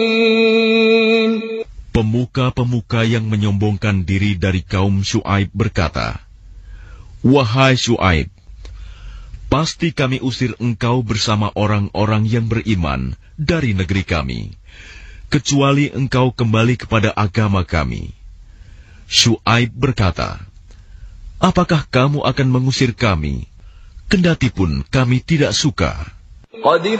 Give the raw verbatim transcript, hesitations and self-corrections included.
Pemuka-pemuka yang menyombongkan diri dari kaum Syuaib berkata, "Wahai Syuaib, pasti kami usir engkau bersama orang-orang yang beriman dari negeri kami, kecuali engkau kembali kepada agama kami." Syuaib berkata, "Apakah kamu akan mengusir kami, kendatipun kami tidak suka?" قد